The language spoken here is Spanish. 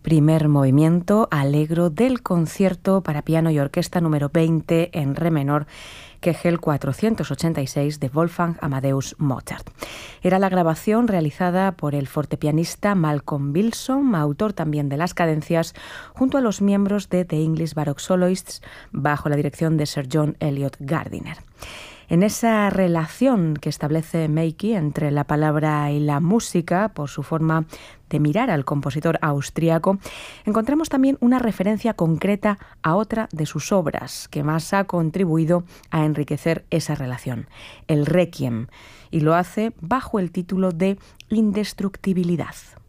Primer movimiento Allegro del concierto para piano y orquesta número 20 en re menor, Kegel 486 de Wolfgang Amadeus Mozart. Era la grabación realizada por el fortepianista Malcolm Wilson, autor también de las cadencias, junto a los miembros de The English Baroque Soloists, bajo la dirección de Sir John Eliot Gardiner. En esa relación que establece Meiki entre la palabra y la música, por su forma de mirar al compositor austríaco, encontramos también una referencia concreta a otra de sus obras que más ha contribuido a enriquecer esa relación, el Requiem, y lo hace bajo el título de Indestructibilidad.